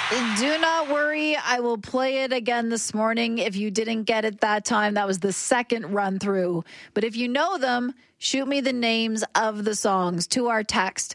Do not worry. I will play it again this morning. If you didn't get it that time, that was the second run through. But if you know them, shoot me the names of the songs to our text,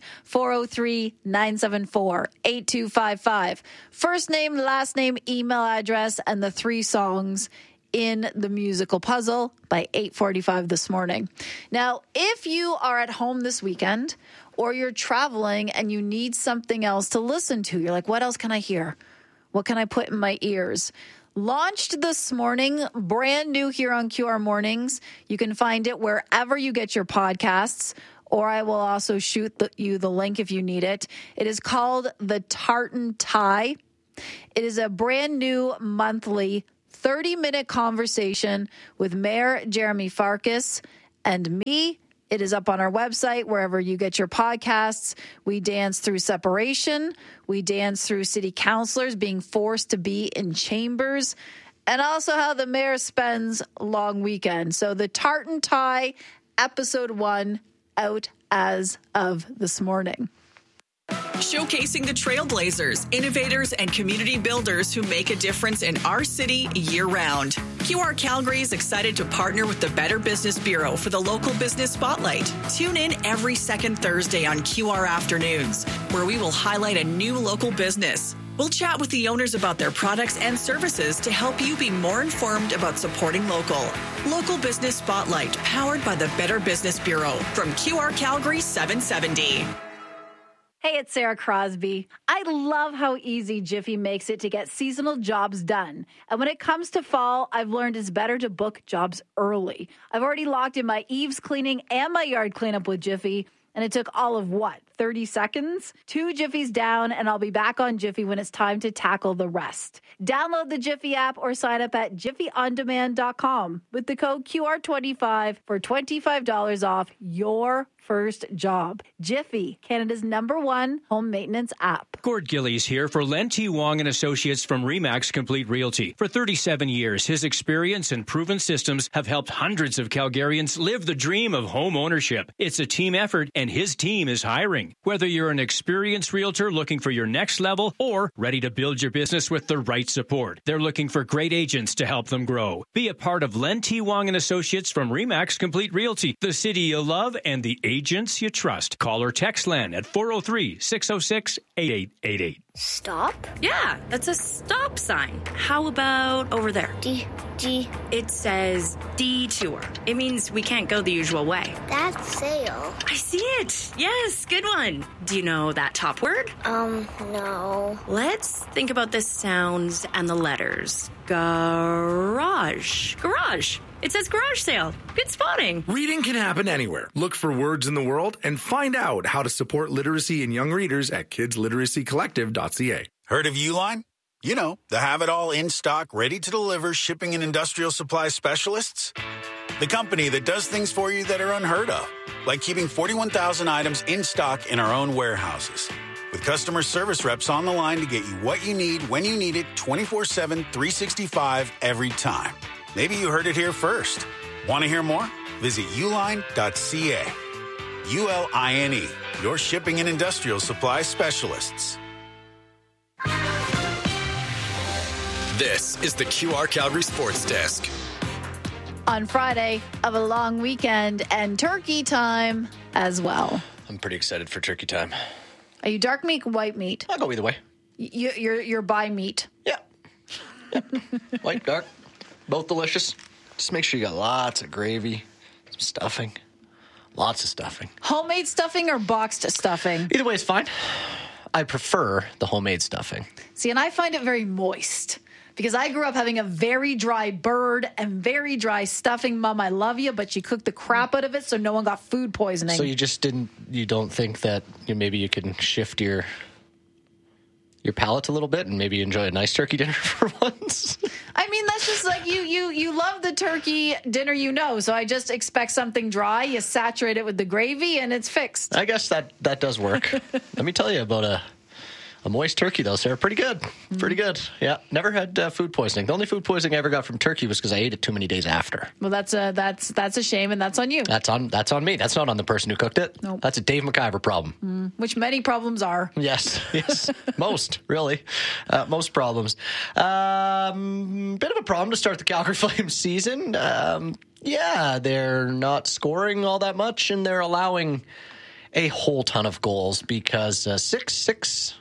403-974-8255. First name, last name, email address, and the 3 songs in the musical puzzle by 8:45 this morning. Now, if you are at home this weekend or you're traveling and you need something else to listen to, you're like, what else can I hear? What can I put in my ears? Launched this morning, brand new here on QR Mornings. You can find it wherever you get your podcasts, or I will also shoot you the link if you need it. It is called The Tartan Tie. It is a brand new monthly 30-minute conversation with Mayor Jeremy Farkas and me. It is up on our website, wherever you get your podcasts. We dance through separation. We dance through city councilors being forced to be in chambers, and also how the mayor spends long weekend. So the Tartan Tie, episode 1, out as of this morning. Showcasing the trailblazers, innovators, and community builders who make a difference in our city year-round. QR Calgary is excited to partner with the Better Business Bureau for the Local Business Spotlight. Tune in every second Thursday on QR Afternoons, where we will highlight a new local business. We'll chat with the owners about their products and services to help you be more informed about supporting local. Local Business Spotlight, powered by the Better Business Bureau from QR Calgary 770. Hey, it's Sarah Crosby. I love how easy Jiffy makes it to get seasonal jobs done. And when it comes to fall, I've learned it's better to book jobs early. I've already locked in my eaves cleaning and my yard cleanup with Jiffy, and it took all of 30 seconds? 2 Jiffies down, and I'll be back on Jiffy when it's time to tackle the rest. Download the Jiffy app or sign up at jiffyondemand.com with the code QR25 for $25 off your first job. Jiffy, Canada's #1 home maintenance app. Gord Gillies here for Len T. Wong and Associates from RE/MAX Complete Realty. For 37 years, his experience and proven systems have helped hundreds of Calgarians live the dream of home ownership. It's a team effort, and his team is hiring. Whether you're an experienced realtor looking for your next level or ready to build your business with the right support, they're looking for great agents to help them grow. Be a part of Len T. Wong and Associates from RE/MAX Complete Realty, the city you love and the agents you trust. Call or text Len at 403-606-8888. Stop? Yeah, that's a stop sign. How about over there? D. It says detour. It means we can't go the usual way. That's sail. I see it. Yes, good one. Do you know that top word? No. Let's think about the sounds and the letters. Garage. It says garage sale. Good spotting. Reading can happen anywhere. Look for words in the world and find out how to support literacy in young readers at kidsliteracycollective.ca. Heard of Uline? You know, the have-it-all in-stock, ready-to-deliver shipping and industrial supply specialists. The company that does things for you that are unheard of, like keeping 41,000 items in stock in our own warehouses. With customer service reps on the line to get you what you need, when you need it, 24/7, 365, every time. Maybe you heard it here first. Want to hear more? Visit uline.ca. ULINE, your shipping and industrial supply specialists. This is the QR Calgary Sports Desk. On Friday of a long weekend and turkey time as well. I'm pretty excited for turkey time. Are you dark meat or white meat? I'll go either way. You're by meat. Yeah. White, dark, both delicious. Just make sure you got lots of gravy, some stuffing, lots of stuffing. Homemade stuffing or boxed stuffing? Either way is fine. I prefer the homemade stuffing. See, and I find it very moist because I grew up having a very dry bird and very dry stuffing. Mom, I love you, but you cooked the crap out of it so no one got food poisoning. So you don't think that maybe you can shift your palate a little bit and maybe enjoy a nice turkey dinner for once? I mean, that's just like you love the turkey dinner, so I just expect something dry. You saturate it with the gravy and it's fixed. I guess that does work. Let me tell you about a A moist turkey, though, Sarah. Pretty good. Pretty good. Yeah. Never had food poisoning. The only food poisoning I ever got from turkey was because I ate it too many days after. Well, that's a shame, and that's on you. That's on me. That's not on the person who cooked it. Nope. That's a Dave McIver problem. Which many problems are. Yes. Most, really. Most problems. Bit of a problem to start the Calgary Flames season. They're not scoring all that much, and they're allowing a whole ton of goals because 6-6-4-1,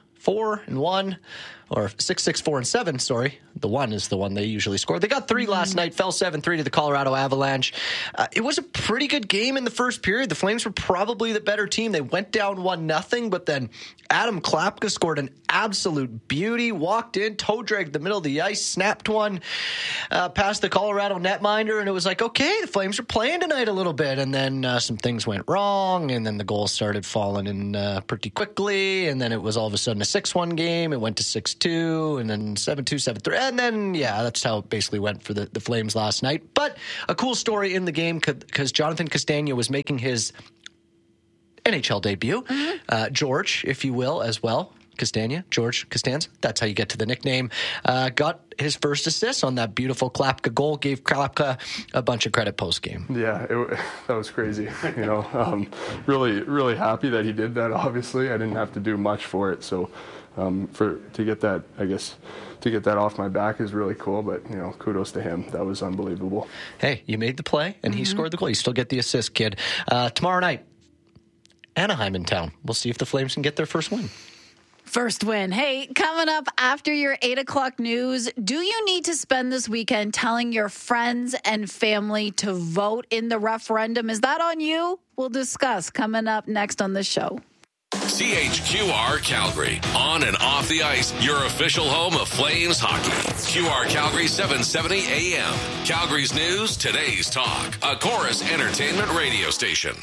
or 6-6-4-7, sorry. The one is the one they usually score. They got 3 last night, fell 7-3 to the Colorado Avalanche. It was a pretty good game in the first period. The Flames were probably the better team. They went down 1-0, but then Adam Klapka scored an absolute beauty, walked in, toe dragged the middle of the ice, snapped one past the Colorado netminder, and it was like, okay, the Flames are playing tonight a little bit. And then some things went wrong, and then the goals started falling in pretty quickly, and then it was all of a sudden a 6-1 game. It went to 6-2, and then 7-2, 7-3. And then, that's how it basically went for the Flames last night. But a cool story in the game because Jonathan Castagna was making his NHL debut. George, if you will, as well. Castagna, George Costanza. That's how you get to the nickname. Got his first assist on that beautiful Klapka goal. Gave Klapka a bunch of credit post-game. Yeah, that was crazy. Really, really happy that he did that, obviously. I didn't have to do much for it. So to get that, I guess, to get that off my back is really cool. But, kudos to him. That was unbelievable. Hey, you made the play, and he scored the goal. You still get the assist, kid. Tomorrow night, Anaheim in town. We'll see if the Flames can get their first win. First win. Hey, coming up after your 8 o'clock news, do you need to spend this weekend telling your friends and family to vote in the referendum? Is that on you? We'll discuss coming up next on the show. CHQR Calgary, on and off the ice, your official home of Flames hockey. QR Calgary 770 AM. Calgary's news, today's talk. A Chorus Entertainment radio station.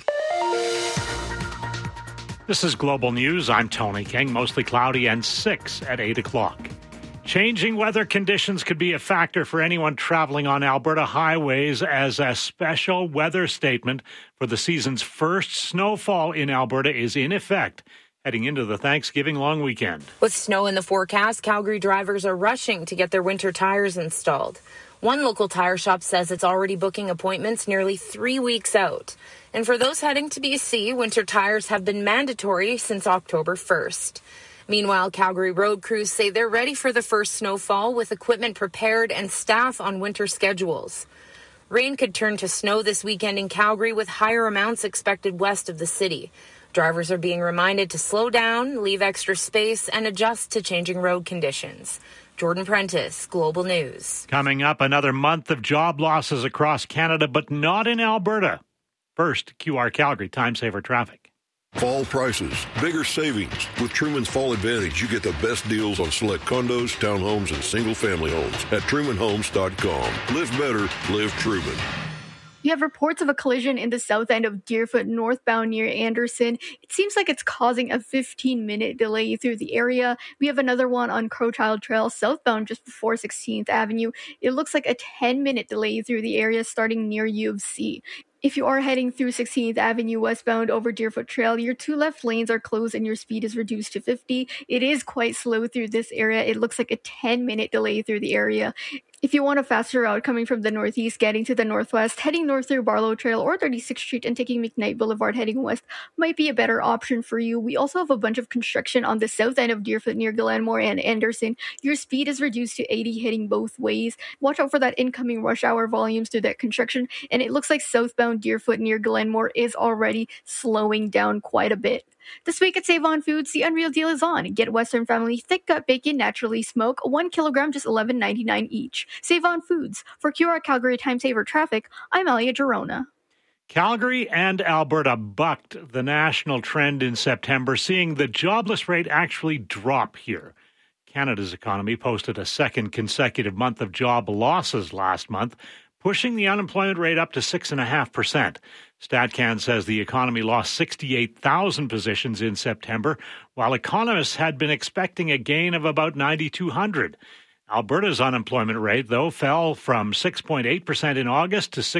This is Global News. I'm Tony King. Mostly cloudy and 6 at 8 o'clock. Changing weather conditions could be a factor for anyone traveling on Alberta highways as a special weather statement for the season's first snowfall in Alberta is in effect heading into the Thanksgiving long weekend. With snow in the forecast, Calgary drivers are rushing to get their winter tires installed. One local tire shop says it's already booking appointments nearly 3 weeks out. And for those heading to BC, winter tires have been mandatory since October 1st. Meanwhile, Calgary road crews say they're ready for the first snowfall with equipment prepared and staff on winter schedules. Rain could turn to snow this weekend in Calgary with higher amounts expected west of the city. Drivers are being reminded to slow down, leave extra space, and adjust to changing road conditions. Jordan Prentice, Global News. Coming up, another month of job losses across Canada, but not in Alberta. First, QR Calgary Time Saver Traffic. Fall prices, bigger savings. With Truman's Fall Advantage, you get the best deals on select condos, townhomes, and single-family homes at TrumanHomes.com. Live better, live Truman. You have reports of a collision in the south end of Deerfoot northbound near Anderson. It seems like it's causing a 15-minute delay through the area. We have another one on Crowchild Trail southbound just before 16th Avenue. It looks like a 10-minute delay through the area starting near U of C. If you are heading through 16th Avenue westbound over Deerfoot Trail, your 2 left lanes are closed and your speed is reduced to 50. It is quite slow through this area. It looks like a 10-minute delay through the area. If you want a faster route coming from the northeast, getting to the northwest, heading north through Barlow Trail or 36th Street and taking McKnight Boulevard heading west might be a better option for you. We also have a bunch of construction on the south end of Deerfoot near Glenmore and Anderson. Your speed is reduced to 80 heading both ways. Watch out for that incoming rush hour volumes through that construction, and it looks like southbound Deerfoot near Glenmore is already slowing down quite a bit. This week at Save On Foods, the unreal deal is on. Get Western Family thick gut bacon naturally smoked, 1 kilogram, just $11.99 each. Save On Foods. For QR Calgary Time Saver Traffic, I'm Alia Girona. Calgary and Alberta bucked the national trend in September, seeing the jobless rate actually drop here. Canada's economy posted a second consecutive month of job losses last month, pushing the unemployment rate up to 6.5%. StatCan says the economy lost 68,000 positions in September, while economists had been expecting a gain of about 9,200. Alberta's unemployment rate, though, fell from 6.8% in August to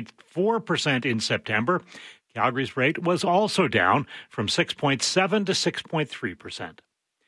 6.4% in September. Calgary's rate was also down from 6.7% to 6.3%.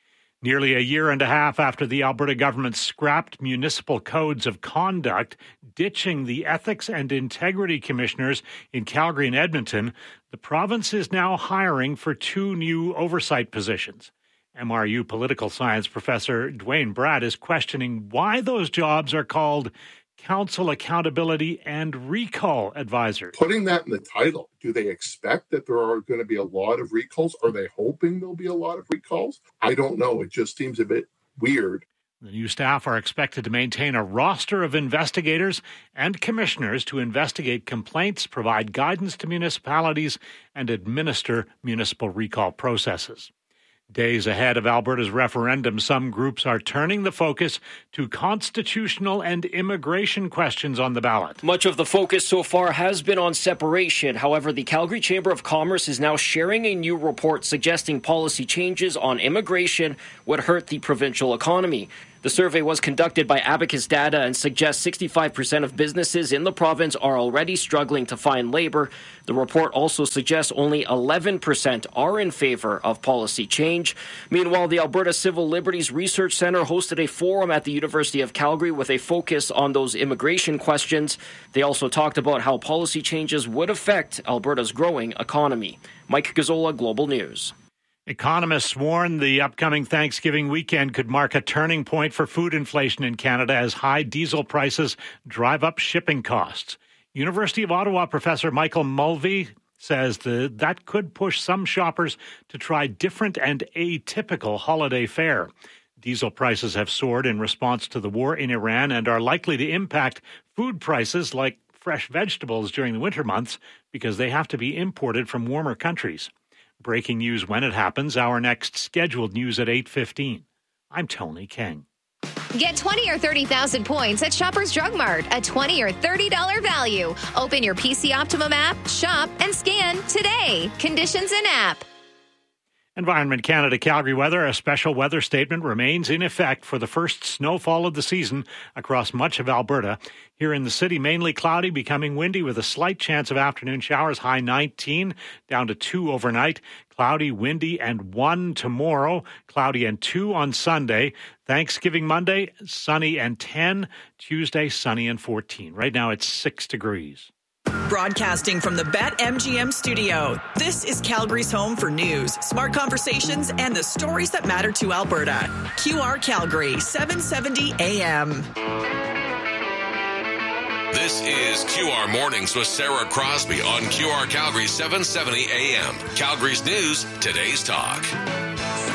Nearly a year and a half after the Alberta government scrapped municipal codes of conduct, ditching the ethics and integrity commissioners in Calgary and Edmonton, the province is now hiring for 2 new oversight positions. MRU political science professor Dwayne Bratt is questioning why those jobs are called Council Accountability and Recall Advisors. Putting that in the title, do they expect that there are going to be a lot of recalls? Are they hoping there'll be a lot of recalls? I don't know. It just seems a bit weird. The new staff are expected to maintain a roster of investigators and commissioners to investigate complaints, provide guidance to municipalities, and administer municipal recall processes. Days ahead of Alberta's referendum, some groups are turning the focus to constitutional and immigration questions on the ballot. Much of the focus so far has been on separation. However, the Calgary Chamber of Commerce is now sharing a new report suggesting policy changes on immigration would hurt the provincial economy. The survey was conducted by Abacus Data and suggests 65% of businesses in the province are already struggling to find labor. The report also suggests only 11% are in favor of policy change. Meanwhile, the Alberta Civil Liberties Research Centre hosted a forum at the University of Calgary with a focus on those immigration questions. They also talked about how policy changes would affect Alberta's growing economy. Mike Gazzola, Global News. Economists warn the upcoming Thanksgiving weekend could mark a turning point for food inflation in Canada as high diesel prices drive up shipping costs. University of Ottawa professor Michael Mulvey says that could push some shoppers to try different and atypical holiday fare. Diesel prices have soared in response to the war in Iran and are likely to impact food prices like fresh vegetables during the winter months because they have to be imported from warmer countries. Breaking news when it happens. Our next scheduled news at 8:15. I'm Tony King. Get 20 or 30,000 points at Shoppers Drug Mart, a $20 or $30 value. Open your PC Optimum app, shop, and scan today. Conditions in app. Environment Canada Calgary weather. A special weather statement remains in effect for the first snowfall of the season across much of Alberta. Here in the city, mainly cloudy, becoming windy with a slight chance of afternoon showers, high 19, down to 2 overnight. Cloudy, windy, and 1 tomorrow. Cloudy and 2 on Sunday. Thanksgiving Monday, sunny and 10. Tuesday, sunny and 14. Right now it's 6 degrees. Broadcasting from the BetMGM studio, this is Calgary's home for news, smart conversations, and the stories that matter to Alberta. QR Calgary, 770 AM. This is QR Mornings with Sarah Crosby on QR Calgary 770 AM. Calgary's news, today's talk.